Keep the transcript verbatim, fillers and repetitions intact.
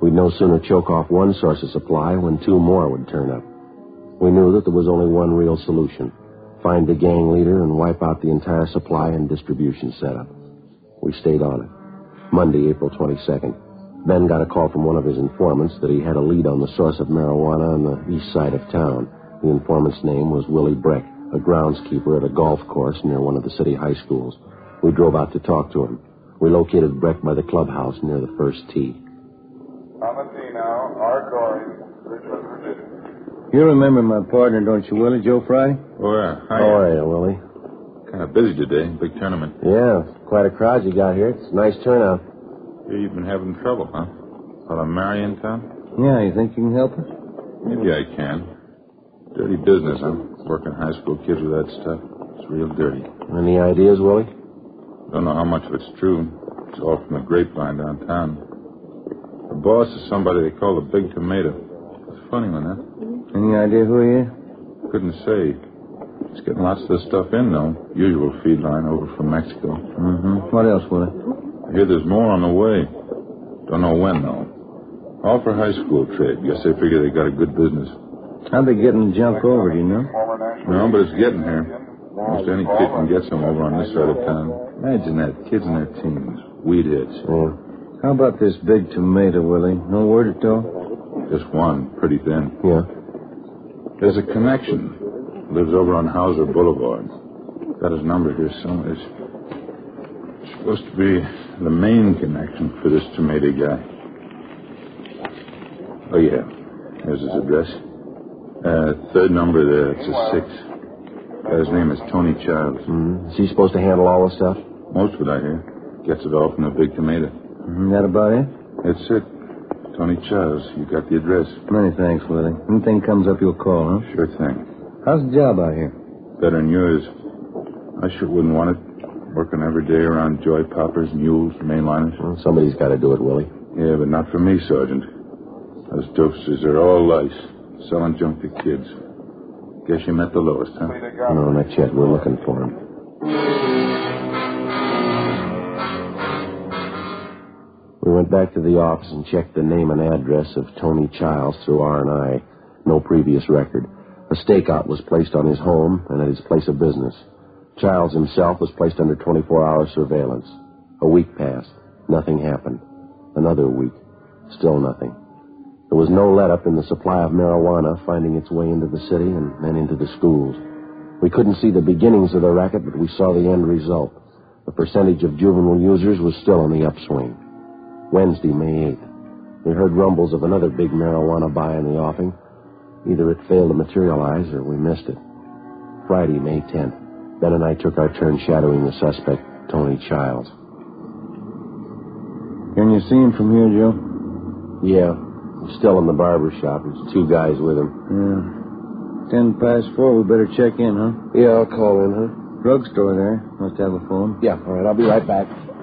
We'd no sooner choke off one source of supply when two more would turn up. We knew that there was only one real solution. Find the gang leader and wipe out the entire supply and distribution setup. We stayed on it. Monday, April twenty-second. Ben got a call from one of his informants that he had a lead on the source of marijuana on the east side of town. The informant's name was Willie Breck, a groundskeeper at a golf course near one of the city high schools. We drove out to talk to him. We located Breck by the clubhouse near the first tee. On the tee now, R. Corey, Richmond, Virginia. You remember my partner, don't you, Willie? Joe Friday? Oh, yeah. Hi. How are you, Willie? Kind of busy today. Big tournament. Yeah, quite a crowd you got here. It's a nice turnout. Here you've been having trouble, huh? While I'm Mary in town? Yeah, you think you can help us? Maybe I can. Dirty business, huh? Working high school kids with that stuff. It's real dirty. Any ideas, Willie? Don't know how much of it's true. It's all from the grapevine downtown. The boss is somebody they call the Big Tomato. It's a funny one, huh? Any idea who he is? Couldn't say. He's getting lots of this stuff in, though. Usual feed line over from Mexico. Mm-hmm. What else, Willie? I hear there's more on the way. Don't know when, though. All for high school trade. Guess they figure they got a good business. How'd they get the junk over, do you know? No, but it's getting here. Almost any kid can get some over on this side of town. Imagine that. Kids in their teens. Weed hits. Yeah. How about this Big Tomato, Willie? No word at all? Just one. Pretty thin. Yeah. There's a connection. Lives over on Hauser Boulevard. Got his number here somewhere. It's supposed to be the main connection for this tomato guy. Oh, yeah. There's his address. Uh, third number there. It's a six. Uh, his name is Tony Childs. Mm-hmm. Is he supposed to handle all the stuff? Most of it, I hear. Gets it all from the Big Tomato. Mm, that about it? That's it. Tony Childs. You got the address. Many thanks, Willie. Anything comes up, you'll call, huh? Sure thing. How's the job out here? Better than yours. I sure wouldn't want it. Working every day around joy poppers, mules, mainliners. Well, somebody's got to do it, Willie. Yeah, but not for me, Sergeant. Those dopesters are all lice. Selling junk to kids. Guess you met the lowest, huh? No, not yet. We're looking for him. We went back to the office and checked the name and address of Tony Childs through R and I. No previous record. A stakeout was placed on his home and at his place of business. Childs himself was placed under twenty-four hour surveillance. A week passed. Nothing happened. Another week. Still nothing. There was no let-up in the supply of marijuana finding its way into the city and then into the schools. We couldn't see the beginnings of the racket, but we saw the end result. The percentage of juvenile users was still on the upswing. Wednesday, May eighth. We heard rumbles of another big marijuana buy in the offing. Either it failed to materialize or we missed it. Friday, May tenth. Ben and I took our turn shadowing the suspect, Tony Childs. Can you see him from here, Joe? Yeah. He's still in the barber shop. There's two guys with him. Yeah. Ten past four. We better check in, huh? Yeah, I'll call in, huh? Drugstore there. Must have a phone. Yeah, all right. I'll be right back.